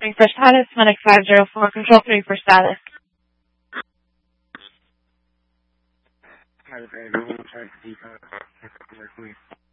3 for status. Medic 504, control 3 for status. Hi, baby. We'll try to keep